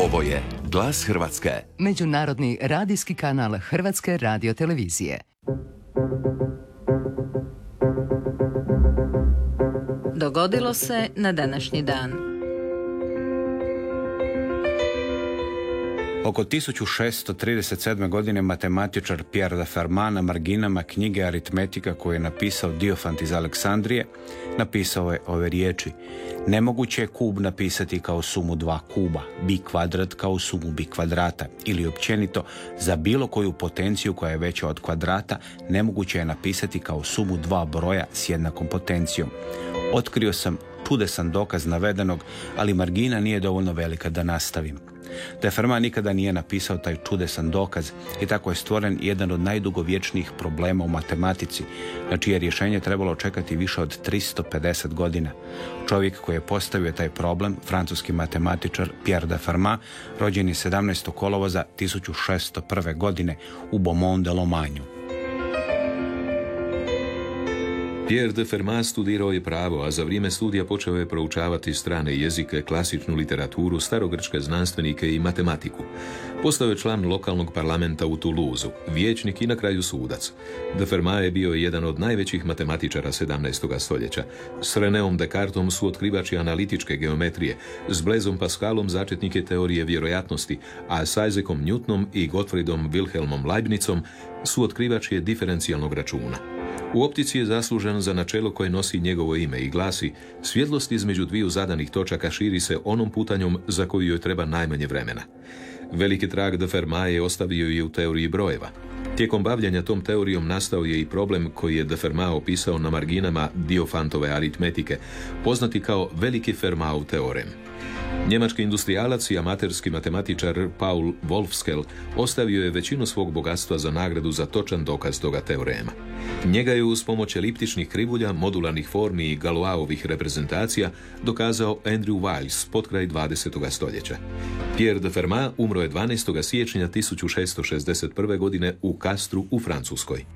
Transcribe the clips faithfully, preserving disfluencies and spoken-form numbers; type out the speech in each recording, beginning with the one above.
Ovo je Glas Hrvatske. Međunarodni radijski kanal Hrvatske radiotelevizije. Dogodilo se na današnji dan. Oko tisuću šesto trideset sedme. godine matematičar Pierre de Fermat na marginama knjige Aritmetika koju je napisao Diofant iz Aleksandrije, napisao je ove riječi: nemoguće je kub napisati kao sumu dva kuba, bi kvadrat kao sumu bi kvadrata, ili općenito za bilo koju potenciju koja je veća od kvadrata nemoguće je napisati kao sumu dva broja s jednakom potencijom. Otkrio sam čudesan dokaz navedenog, ali margina nije dovoljno velika da nastavim. De Fermat nikada nije napisao taj čudesan dokaz i tako je stvoren jedan od najdugovječnijih problema u matematici, na čije rješenje trebalo čekati više od tristo pedeset godina. Čovjek koji je postavio taj problem, francuski matematičar Pierre de Fermat, rođen je sedamnaestog kolovoza tisuću šesto prve. godine u Beaumont-de-Lomagnu. Pierre de Fermat studirao je pravo, a za vrijeme studija počeo je proučavati strane jezike, klasičnu literaturu, starogrčke znanstvenike i matematiku. Postao je član lokalnog parlamenta u Toulouseu, vijećnik i na kraju sudac. De Fermat je bio jedan od najvećih matematičara sedamnaestog stoljeća. S Renéom Descartesom su otkrivači analitičke geometrije, s Blaisem Pascalom začetnike teorije vjerojatnosti, a s Isaakom Newtonom i Gottfriedom Wilhelmom Leibnicom su otkrivači diferencijalnog računa. U optici je zaslužan za načelo koje nosi njegovo ime i glasi: svjetlost između dviju zadanih točaka širi se onom putanjom za koju joj treba najmanje vremena. Veliki trag de Fermat je ostavio i u teoriji brojeva. Tijekom bavljanja tom teorijom nastao je i problem koji je de Fermat opisao na marginama Diofantove aritmetike, poznati kao veliki Fermatov teorem. Njemački industrijalac i amaterski matematičar Paul Wolfskel ostavio je većinu svog bogatstva za nagradu za točan dokaz toga teorema. Njega je uz pomoć eliptičnih krivulja, modularnih formi i Galoisovih reprezentacija dokazao Andrew Wiles potkraj dvadesetog stoljeća. Pierre de Fermat umro je dvanaestog siječnja tisuću šesto šezdeset prve. godine u Castru u Francuskoj.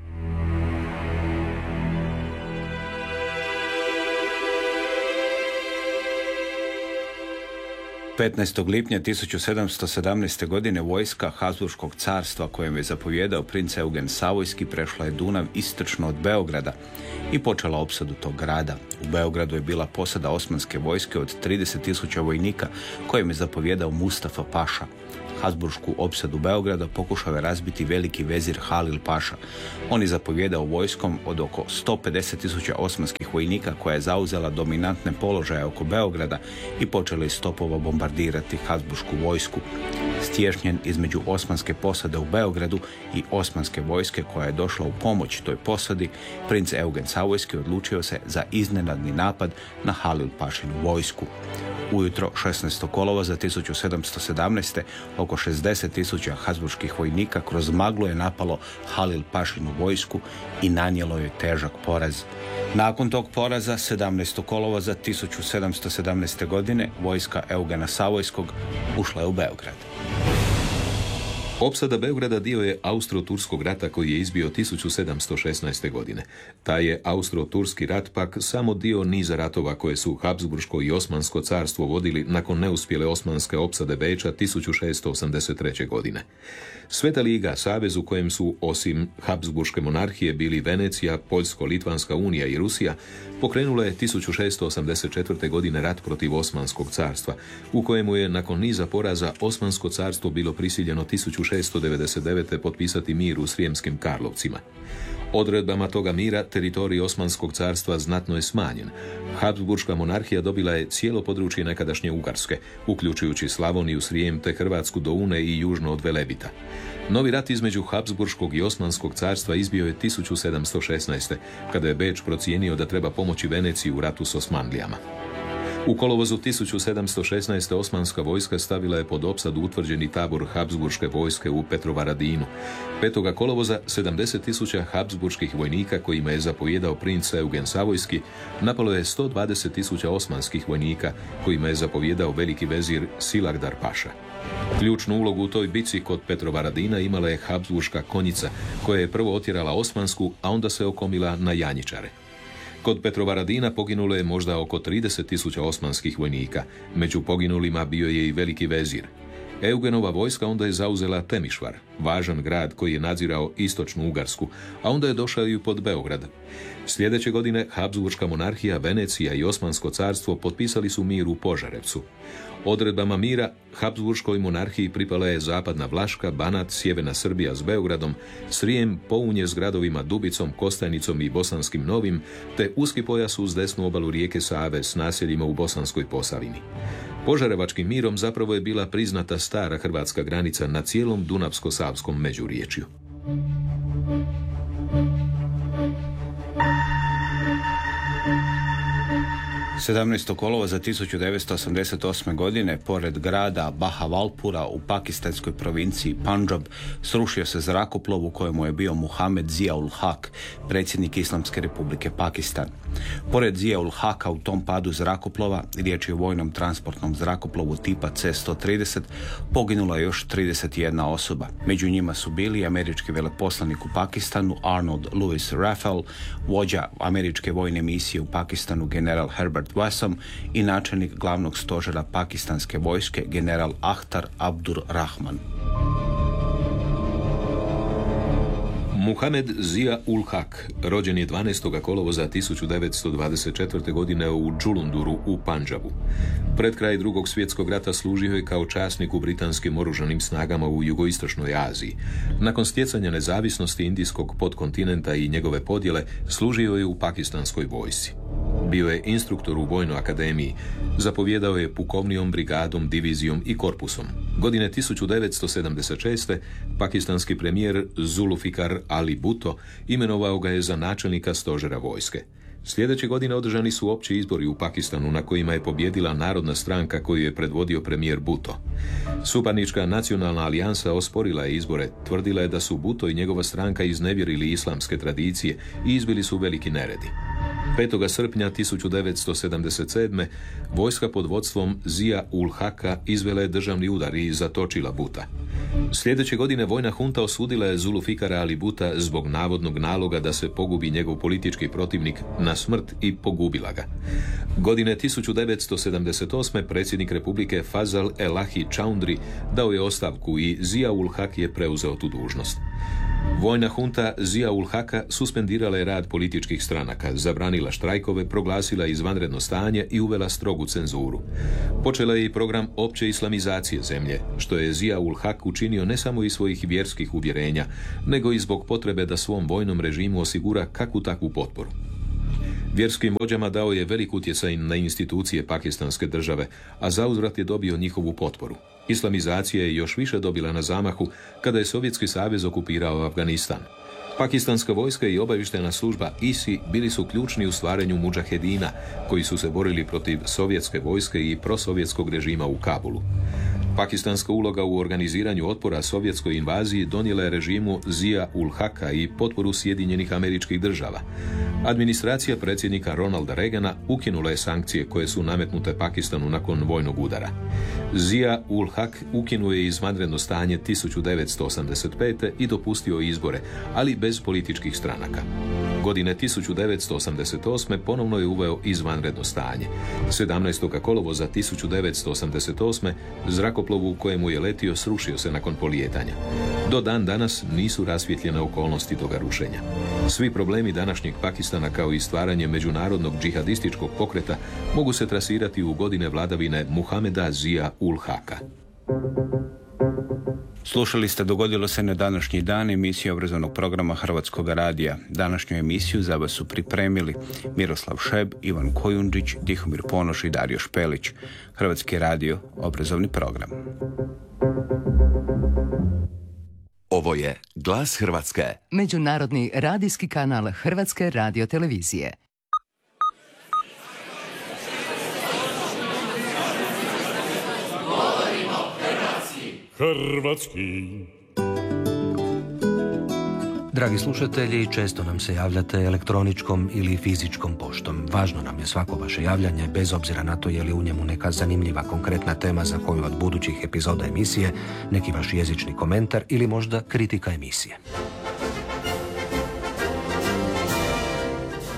petnaestog lipnja tisuću sedamsto sedamnaeste. godine vojska Habsburškog carstva kojem je zapovjedao princ Eugen Savojski prešla je Dunav istočno od Beograda i počela opsadu tog grada. U Beogradu je bila posada osmanske vojske od trideset tisuća vojnika kojem je zapovjedao Mustafa Paša. Habsburšku opsadu Beograda pokušao je razbiti veliki vezir Halil Paša. On je zapovjedao vojskom od oko sto pedeset tisuća osmanskih vojnika koja je zauzela dominantne položaje oko Beograda i počela iz topova bombardirati Habsburšku vojsku. Stješnjen između osmanske posade u Beogradu i osmanske vojske koja je došla u pomoć toj posadi, princ Eugen Savojski odlučio se za iznenadni napad na Halil Pašinu vojsku. Ujutro šesnaestog kolovoza tisuću sedamsto sedamnaeste. oko šezdeset tisuća habsburških vojnika kroz maglu je napalo Halil Pašinu vojsku i nanijelo je težak poraz. Nakon tog poraza sedamnaestog kolovoza tisuću sedamsto sedamnaeste. godine vojska Eugena Savojskog ušla je u Beograd. Opsada Beograda dio je Austro-Turskog rata koji je izbio tisuću sedamsto šesnaeste. godine. Taj je Austro-Turski rat pak samo dio niza ratova koje su Habsburško i Osmansko carstvo vodili nakon neuspjele osmanske opsade Beča tisuću šesto osamdeset treće. godine. Sveta liga, savez u kojem su osim Habsburške monarhije bili Venecija, Poljsko-Litvanska unija i Rusija, pokrenula je tisuću šesto osamdeset četvrte. godine rat protiv Osmanskog carstva, u kojemu je nakon niza poraza Osmansko carstvo bilo prisiljeno tisuću šesto devedeset devete. potpisati mir u Srijemskim Karlovcima. Odredbama toga mira teritorij Osmanskog carstva znatno je smanjen. Habsburška monarhija dobila je cijelo područje nekadašnje Ugarske, uključujući Slavoniju, Srijem te Hrvatsku do Une i južno od Velebita. Novi rat između Habsburškog i Osmanskog carstva izbio je tisuću sedamsto šesnaeste. kada je Beč procijenio da treba pomoći Veneciji u ratu s Osmanlijama. U kolovozu tisuću sedamsto šesnaeste. osmanska vojska stavila je pod opsadu utvrđeni tabor Habsburške vojske u Petrovaradinu. petog kolovoza sedamdeset tisuća Habsburških vojnika kojima je zapovjedao princ Eugen Savojski napalo je sto dvadeset tisuća osmanskih vojnika kojima je zapovjedao veliki vezir Silagdar Paša. Ključnu ulogu u toj bici kod Petrovaradina imala je Habsburška konjica koja je prvo otjerala osmansku, a onda se okomila na janjičare. Kod Petrovaradina poginulo je možda oko trideset tisuća osmanskih vojnika. Među poginulima bio je i veliki vezir. Eugenova vojska onda je zauzela Temišvar, važan grad koji je nadzirao istočnu Ugarsku, a onda je došao i pod Beograd. Sljedeće godine Habsburška monarhija, Venecija i Osmansko carstvo potpisali su mir u Požarevcu. Odredbama mira Habsburškoj monarhiji pripala je zapadna Vlaška, Banat, sjeverna Srbija s Beogradom, Srijem, Pounje s gradovima Dubicom, Kostajnicom i Bosanskim Novim, te uski pojas uz desnu obalu rijeke Save s naseljima u Bosanskoj Posavini. Požarevačkim mirom zapravo je bila priznata stara hrvatska granica na cijelom Dunavsko-Savskom međuriječju. sedamnaestog kolovoza tisuću devetsto osamdeset osme. godine, pored grada Bahavalpura u pakistanskoj provinciji Pandžab, srušio se zrakoplov u kojemu je bio Muhamed Zia-ul Haq, predsjednik Islamske republike Pakistan. Pored Zia-ul Haqa u tom padu zrakoplova, riječ je o vojnom transportnom zrakoplovu tipa C sto trideset, poginula je još trideset jedna osoba. Među njima su bili američki veleposlanik u Pakistanu Arnold Lewis Raphael, vođa američke vojne misije u Pakistanu general Herbert Wesson i načelnik glavnog stožera pakistanske vojske general Ahtar Abdur Rahman. Muhamed Zia-ul Haq rođen je dvanaestog kolovoza tisuću devetsto dvadeset četvrte. godine u Džulunduru u Pandžabu. Pred kraj drugog svjetskog rata služio je kao časnik u britanskim oružanim snagama u jugoistočnoj Aziji. Nakon stjecanja nezavisnosti indijskog podkontinenta i njegove podjele, služio je u pakistanskoj vojsci. Bio je instruktor u vojnoj akademiji, zapovjedao je pukovnijom, brigadom, divizijom i korpusom. Godine tisuću devetsto sedamdeset šeste. pakistanski premijer Zulfikar Ali Bhutto imenovao ga je za načelnika stožera vojske. Sljedeće godine održani su opći izbori u Pakistanu na kojima je pobjedila Narodna stranka koju je predvodio premijer Bhutto. Suparnička nacionalna alijansa osporila je izbore, tvrdila je da su Bhutto i njegova stranka iznevjerili islamske tradicije i izbili su veliki neredi. petog srpnja tisuću devetsto sedamdeset sedme. vojska pod vodstvom Zia-ul Haqa izvela je državni udar i zatočila Bhutta. Sljedeće godine vojna hunta osudila je Zulfikara Ali Bhutta zbog navodnog naloga da se pogubi njegov politički protivnik na smrt i pogubila ga. Godine tisuću devetsto sedamdeset osme. predsjednik Republike Fazal Elahi Chaudhry dao je ostavku i Zia-ul Haq je preuzeo tu dužnost. Vojna hunta Zia-ul Haqa suspendirala je rad političkih stranaka, zabranila štrajkove, proglasila izvanredno stanje i uvela strogu cenzuru. Počela je i program opće islamizacije zemlje, što je Zia-ul Haq učinio ne samo iz svojih vjerskih uvjerenja, nego i zbog potrebe da svom vojnom režimu osigura kakvu takvu potporu. Vjerskim vođama dao je velik utjecaj na institucije pakistanske države, a zauzvrat je dobio njihovu potporu. Islamizacija je još više dobila na zamahu kada je Sovjetski savez okupirao Afganistan. Pakistanska vojska i obavještajna služba I S I bili su ključni u stvaranju mudžahedina, koji su se borili protiv sovjetske vojske i prosovjetskog režima u Kabulu. Pakistanska uloga u organiziranju otpora sovjetskoj invaziji donijela je režimu Zia-ul Haqa i potporu Sjedinjenih Američkih Država. Administracija predsjednika Ronalda Reagana ukinula je sankcije koje su nametnute Pakistanu nakon vojnog udara. Zia-ul Haq ukinuo je izvanredno stanje tisuću devetsto osamdeset pete. i dopustio izbore, ali bez političkih stranaka. Godine tisuću devetsto osamdeset osme. ponovno je uveo izvanredno stanje. sedamnaestog kolovoza tisuću devetsto osamdeset osme. zrakoplovu u kojemu je letio srušio se nakon polijetanja. Do dan danas nisu rasvjetljene okolnosti toga rušenja. Svi problemi današnjeg Pakistana kao i stvaranje međunarodnog džihadističkog pokreta mogu se trasirati u godine vladavine Muhameda Zia-ul Haqa. Slušali ste Dogodilo se na današnji dan, emisiju obrazovnog programa Hrvatskog radija. Današnju emisiju za vas su pripremili Miroslav Šeb, Ivan Kojundžić, Tihomir Ponoš i Dario Špelić. Hrvatski radio, obrazovni program. Ovo je Glas Hrvatske. Međunarodni radijski kanal Hrvatske radiotelevizije. Hrvatski. Dragi slušatelji, često nam se javljate elektroničkom ili fizičkom poštom. Važno nam je svako vaše javljanje, bez obzira na to je li u njemu neka zanimljiva konkretna tema za koju od budućih epizoda emisije, neki vaš jezični komentar ili možda kritika emisije.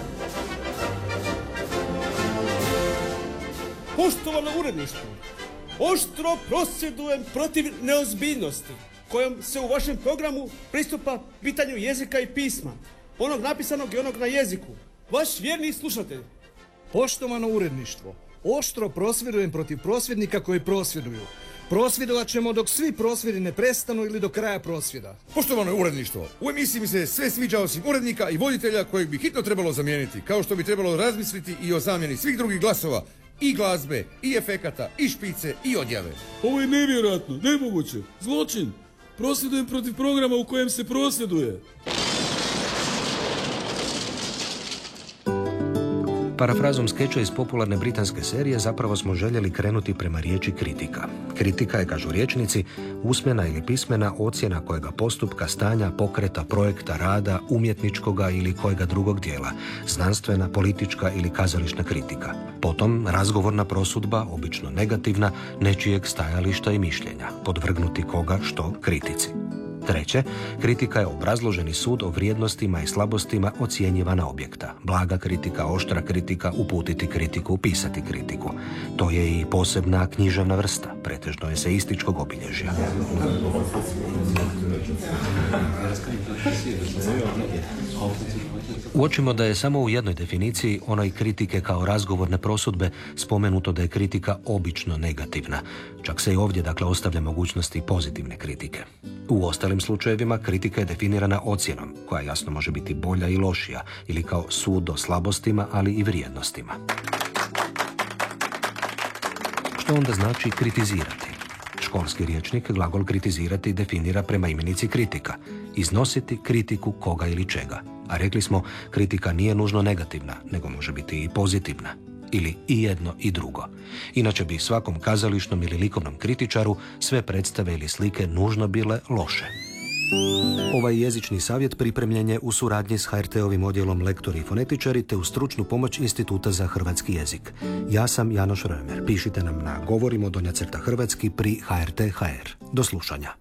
Poštovano uredništvo, Oštro prosvjedujem protiv neozbiljnosti kojom se u vašem programu pristupa pitanju jezika i pisma, onog napisanog i onog na jeziku. Vaš vjerni slušatelj. Poštovano uredništvo, oštro prosvjedujem protiv prosvjednika koji prosvjeduju. Prosvjedovat ćemo dok svi prosvjedi ne prestanu ili do kraja prosvjeda. Poštovano uredništvo, u emisiji mi se sve sviđa osim urednika i voditelja kojeg bi hitno trebalo zamijeniti, kao što bi trebalo razmisliti i o zamjeni svih drugih glasova, i glazbe, i efekata, i špice, i odjave. Ovo je nevjerojatno, nemoguće, zločin. Prosvjedujem protiv programa u kojem se prosvjeduje. Parafrazom skeča iz popularne britanske serije zapravo smo željeli krenuti prema riječi kritika. Kritika je, kažu rječnici, usmena ili pismena ocjena kojega postupka, stanja, pokreta, projekta, rada, umjetničkoga ili kojega drugog dijela, znanstvena, politička ili kazališna kritika. Potom razgovorna prosudba, obično negativna, nečijeg stajališta i mišljenja, podvrgnuti koga što kritici. Treće, kritika je obrazloženi sud o vrijednostima i slabostima ocjenjivana objekta. Blaga kritika, oštra kritika, uputiti kritiku, pisati kritiku. To je i posebna književna vrsta, pretežno eseističkog obilježja. Uočimo da je samo u jednoj definiciji, onoj kritike kao razgovorne prosudbe, spomenuto da je kritika obično negativna. Čak se i ovdje, dakle, ostavlja mogućnosti pozitivne kritike. U ostalim slučajevima kritika je definirana ocjenom, koja jasno može biti bolja i lošija, ili kao sud o slabostima, ali i vrijednostima. Što onda znači kritizirati? Školski rječnik glagol kritizirati definira prema imenici kritika. Iznositi kritiku koga ili čega. A rekli smo, kritika nije nužno negativna, nego može biti i pozitivna. Ili i jedno i drugo. Inače bi svakom kazališnom ili likovnom kritičaru sve predstave ili slike nužno bile loše. Ovaj jezični savjet pripremljen je u suradnji s H R T-ovim odjelom lektori i fonetičari te u stručnu pomoć Instituta za hrvatski jezik. Ja sam Janoš Römer. Pišite nam na govorimo donja crta hrvatski pri H R T H R. Do slušanja.